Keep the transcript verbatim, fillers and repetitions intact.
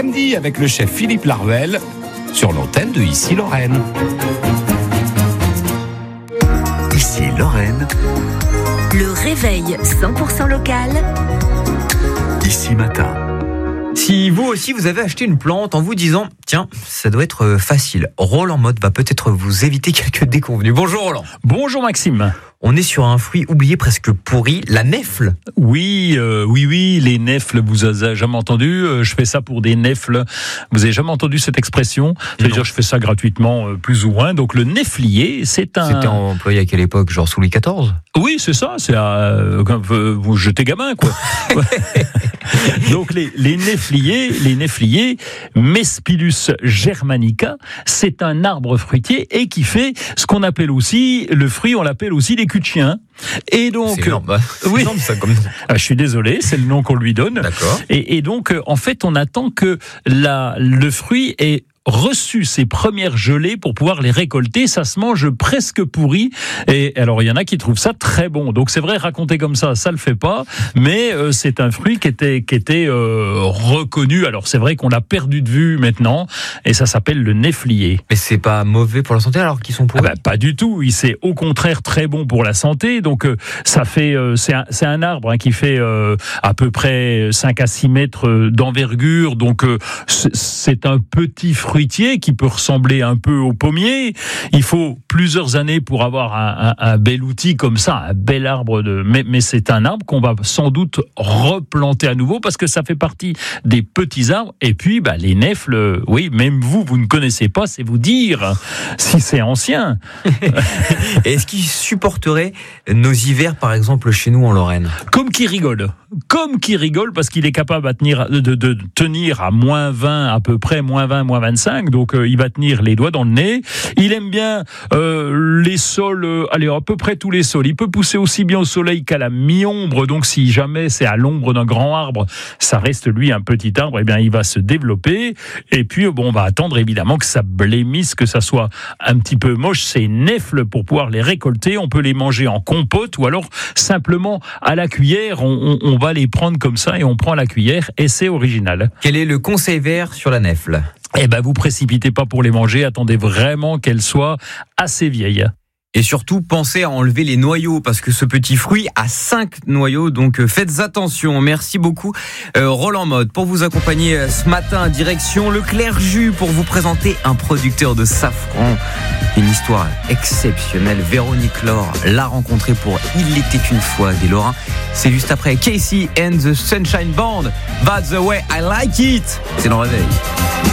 samedi avec le chef Philippe Larvel sur l'antenne de Ici Lorraine. Ici Lorraine. Le réveil cent pour cent local. Ici Matin. Si vous aussi vous avez acheté une plante en vous disant tiens, ça doit être facile, Roland Motte va peut-être vous éviter quelques déconvenues. Bonjour Roland. Bonjour Maxime. On est sur un fruit oublié, presque pourri, la nèfle. Oui, euh, oui, oui, les nèfles, vous avez jamais entendu, euh, je fais ça pour des nèfles. Vous avez jamais entendu cette expression? C'est-à-dire je fais ça gratuitement, euh, plus ou moins. Donc le nèflier, c'est un... C'était employé à quelle époque? Genre sous Louis quatorze? Oui, c'est ça, c'est à, euh, vous jetez gamin, quoi. Donc les, les nèfliers, les nèfliers, Mespilus germanica, c'est un arbre fruitier et qui fait ce qu'on appelle aussi, le fruit, on l'appelle aussi les culs de chien. Et donc, c'est énorme, oui, énorme, ça, comme... ah, je suis désolé, c'est le nom qu'on lui donne. D'accord. Et, et donc, en fait, on attend que la, le fruit ait reçu ses premières gelées pour pouvoir les récolter. Ça se mange presque pourri. Et alors, il y en a qui trouvent ça très bon. Donc, c'est vrai, raconter comme ça, ça le fait pas. Mais euh, c'est un fruit qui était, qui était euh, reconnu. Alors, c'est vrai qu'on l'a perdu de vue maintenant. Et ça s'appelle le nèflier. Mais c'est pas mauvais pour la santé alors qu'ils sont pourris? Ah bah, pas du tout. Il c'est au contraire très bon pour la santé. Donc, euh, ça fait, euh, c'est un, c'est un arbre hein, qui fait euh, à peu près cinq à six mètres d'envergure. Donc, euh, c'est, c'est un petit fruit fruitier qui peut ressembler un peu au pommier. Il faut plusieurs années pour avoir un, un, un bel outil comme ça, un bel arbre de. Mais, mais c'est un arbre qu'on va sans doute replanter à nouveau parce que ça fait partie des petits arbres. Et puis, bah, les nèfles, oui, même vous, vous ne connaissez pas, c'est vous dire si c'est ancien. Est-ce qu'ils supporteraient nos hivers, par exemple, chez nous en Lorraine? Comme qui rigole. Comme qui rigole parce qu'il est capable à tenir, de, de, de tenir à moins vingt, à peu près, moins vingt, moins vingt-cinq. Donc, euh, il va tenir les doigts dans le nez. Il aime bien euh, les sols, euh, allez, à peu près tous les sols. Il peut pousser aussi bien au soleil qu'à la mi-ombre. Donc, si jamais c'est à l'ombre d'un grand arbre, ça reste, lui, un petit arbre, eh bien, il va se développer. Et puis, bon, on va attendre, évidemment, que ça blêmisse, que ça soit un petit peu moche. Ces nèfles, pour pouvoir les récolter, on peut les manger en compote ou alors simplement à la cuillère. On, on, on va les prendre comme ça et on prend la cuillère et c'est original. Quel est le conseil vert sur la nèfle? Eh ben, vous précipitez pas pour les manger, attendez vraiment qu'elles soient assez vieilles. Et surtout, pensez à enlever les noyaux, parce que ce petit fruit a cinq noyaux, donc faites attention. Merci beaucoup, euh, Roland Motte. Pour vous accompagner ce matin, direction le Clerjus, pour vous présenter un producteur de safran. Une histoire exceptionnelle. Véronique Laure l'a rencontré pour Il était une fois des Lorrains. C'est juste après Casey and the Sunshine Band. That's the way I like it. C'est dans le réveil.